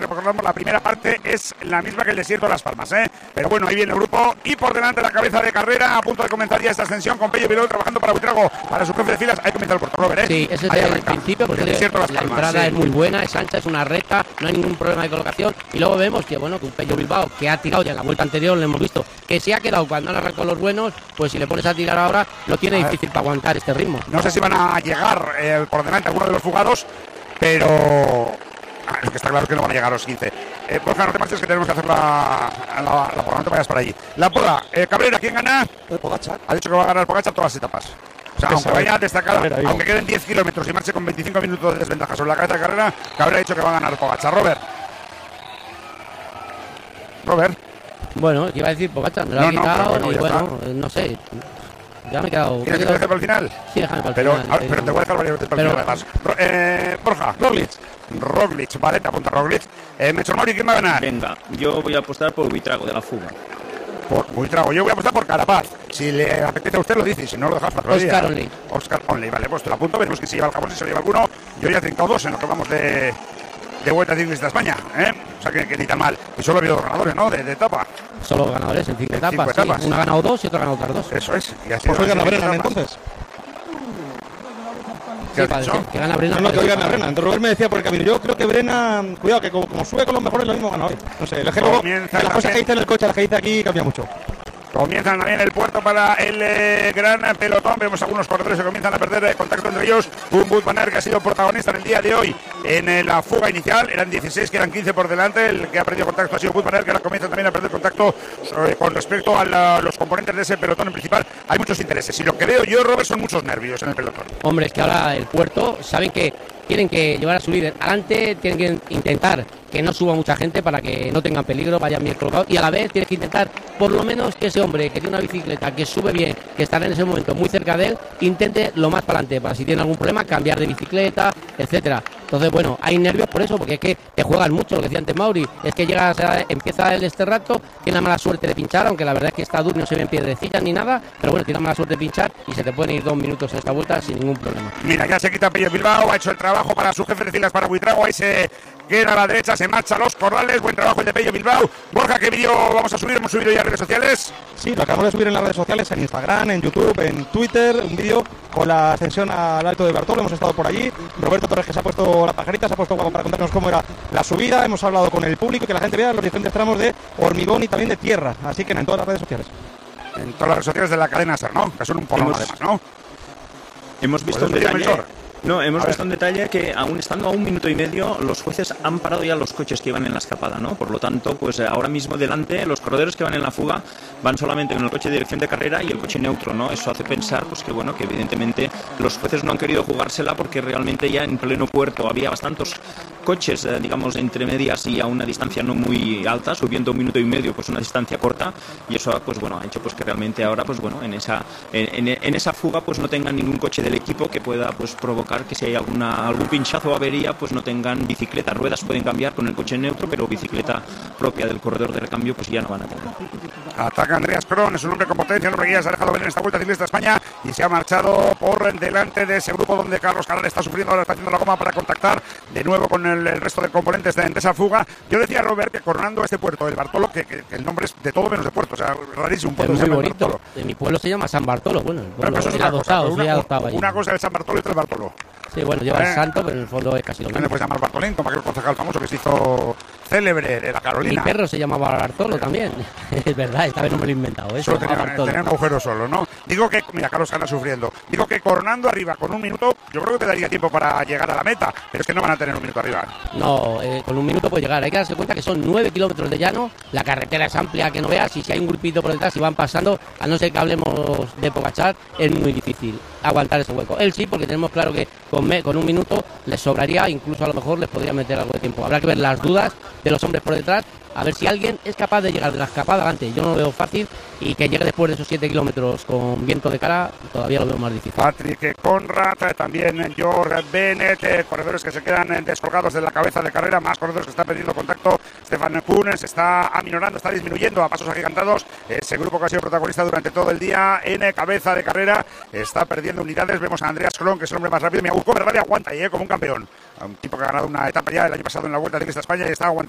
recordamos, la primera parte es la misma que el desierto de Las Palmas, pero bueno, ahí viene el grupo y por delante la cabeza de carrera, a punto de comenzar ya esta ascensión con Pello Bilbao trabajando para Buitrago, para su jefe de filas. Ahí comienza el puerto, Robert, Sí, ese es el principio, porque la entrada es muy buena, es ancha, es una recta, no hay ningún problema de colocación, y luego vemos que, bueno, que un Pello Bilbao que ha tirado ya en la vuelta anterior, lo hemos visto, que se ha quedado cuando han arrancado los buenos, pues si le pones a tirar ahora, lo tiene difícil para aguantar este ritmo. No sé si van a llegar por delante algunos de los fugados, pero lo que está claro es que no van a llegar a los 15. Borja, no te marches que tenemos que hacer la porra, no te vayas para allí. La porra, Cabrera, ¿quién gana? Pogačar. Ha dicho que va a ganar Pogačar todas las etapas. O sea, aunque vaya destacada, aunque queden 10 kilómetros y marche con 25 minutos de desventaja sobre la cabeza de carrera, Cabrera ha dicho que va a ganar Pogačar. Robert. Bueno, iba a decir Pogačar, me lo ha quitado y bueno, no sé. Ya me he quedado. ¿Quieres que te deje para el final? Sí, déjame para el final. Pero te voy a dejar varias veces para el final, además. Borja. Roglic, vale, te apunta Roglic. Melchor Mauri, ¿quién va a ganar? Venga, yo voy a apostar por Buitrago de la fuga. Por Buitrago, yo voy a apostar por Carapaz. Si le apetece a usted lo dice, si no lo dejas para otro día. Oscar Onley, vale, pues te lo apunto, veremos que si lleva el Japón, si se lo lleva alguno. Yo ya he trincado 2 en lo que vamos de Vuelta Ciclista a España, O sea que ni tan mal. Y solo ha habido 2 ganadores, ¿no? De etapa. Solo ganadores en 5 etapas. Sí. Uno ha ganado 2 y otro ha ganado otras 2. Eso es. Y así pues hoy gana Brennan entonces. Sí, que gana Brennan. No, que hoy gana Brennan. Entonces Robert me decía por el camino. Yo creo que Brennan, cuidado, que como sube con los mejores, lo mismo gana hoy. No sé, el luego de las cosas que dice en el coche, las que dice aquí, cambia mucho. Comienzan también el puerto para el gran pelotón. Vemos algunos corredores que comienzan a perder contacto entre ellos. Un Wout van Aert que ha sido protagonista en el día de hoy en la fuga inicial. Eran 16, que eran 15 por delante. El que ha perdido contacto ha sido Wout van Aert, que ahora comienza también a perder contacto con respecto a los componentes de ese pelotón en principal. Hay muchos intereses. Y lo que veo yo, Robert, son muchos nervios en el pelotón. Hombre, es que ahora el puerto saben que tienen que llevar a subir adelante, tienen que intentar que no suba mucha gente para que no tengan peligro, vayan bien colocados, y a la vez tienes que intentar por lo menos que ese hombre que tiene una bicicleta, que sube bien, que estará en ese momento muy cerca de él, intente lo más para adelante, para si tiene algún problema cambiar de bicicleta, etcétera. Entonces, bueno, hay nervios por eso, porque es que te juegan mucho, lo que decía antes Mauri, es que empieza él este rato, tiene la mala suerte de pinchar, aunque la verdad es que está duro, no se ven piedrecillas ni nada, pero bueno, tiene la mala suerte de pinchar y se te pueden ir 2 minutos en esta vuelta sin ningún problema. Mira, ya se quita Pello Bilbao, ha hecho el trabajo para su jefe de filas para Buitrago, ahí se queda a la derecha, se marcha a los corrales, buen trabajo el de Pello Bilbao. Borja, ¿qué vídeo vamos a subir? ¿Hemos subido ya a redes sociales? Sí, lo acabamos de subir en las redes sociales, en Instagram, en YouTube, en Twitter, un vídeo con la ascensión al Alto de Bartolo, hemos estado por allí. Roberto Torres, que se ha puesto la pajarita, se ha puesto guapo para contarnos cómo era la subida, hemos hablado con el público y que la gente vea los diferentes tramos de hormigón y también de tierra, así que en todas las redes sociales. En todas las redes sociales de la cadena SER, ¿no? Que son un porno además, ¿no? Hemos visto un detalle. No, hemos visto un detalle que aún estando a 1 minuto y medio, los jueces han parado ya los coches que iban en la escapada, ¿no? Por lo tanto, pues ahora mismo delante, los corredores que van en la fuga van solamente con el coche de dirección de carrera y el coche neutro, ¿no? Eso hace pensar, pues que bueno, que evidentemente los jueces no han querido jugársela porque realmente ya en pleno puerto había bastantes coches, digamos, entre medias y a una distancia no muy alta, subiendo 1 minuto y medio, pues una distancia corta, y eso, pues bueno, ha hecho pues que realmente ahora, pues bueno, en esa fuga, pues no tengan ningún coche del equipo que pueda, pues provocar que si hay algún pinchazo o avería, pues no tengan bicicleta. Ruedas pueden cambiar con el coche neutro, pero bicicleta propia del corredor de recambio pues ya no van a tener. Ataca Andreas Kron, es un hombre con potencia, un hombre que ya se ha dejado ver en esta Vuelta Ciclista a España y se ha marchado por delante de ese grupo donde Carlos Caral está sufriendo, ahora está haciendo la goma para contactar de nuevo con el resto de componentes de esa fuga. Yo decía, Robert, que coronando este puerto, el Bartolo, que el nombre es de todo menos de puerto, o sea, rarísimo un puerto. Es muy bonito. De mi pueblo se llama San Bartolo, bueno, el pueblo es una cosa es San Bartolo y otra es Bartolo. Sí, bueno, lleva el santo, pero en el fondo es casi lo mismo. Le puedes llamar Bartolín, como aquel concejal famoso que se hizo célebre de la Carolina. Mi perro se llamaba Bartolo también. Es verdad, esta vez no me lo he inventado. Solo tenía un agujero solo, ¿no? Digo que, mira, Carlos anda sufriendo. Digo que coronando arriba con 1 minuto, yo creo que te daría tiempo para llegar a la meta, pero es que no van a tener 1 minuto arriba. No, con 1 minuto puede llegar. Hay que darse cuenta que son 9 kilómetros de llano, la carretera es amplia que no veas, y si hay un grupito por detrás y van pasando, a no ser que hablemos de Pogačar, es muy difícil aguantar ese hueco. Él sí, porque tenemos claro que con 1 minuto les sobraría, incluso a lo mejor les podría meter algo de tiempo. Habrá que ver las dudas de los hombres por detrás, a ver si alguien es capaz de llegar de la escapada antes. Yo no lo veo fácil, y que llegue después de esos 7 kilómetros con viento de cara, todavía lo veo más difícil. Patrick Conrad, también George Bennett, corredores que se quedan descolgados de la cabeza de carrera, más corredores que están perdiendo contacto. Stefan Kuhn se está aminorando, está disminuyendo a pasos agigantados. Ese grupo que ha sido protagonista durante todo el día en cabeza de carrera está perdiendo unidades. Vemos a Andreas Kron, que es el hombre más rápido. Mira, Ferrari aguanta ahí, como un campeón. Un tipo que ha ganado una etapa ya el año pasado en la Vuelta Ciclista a España y está aguantando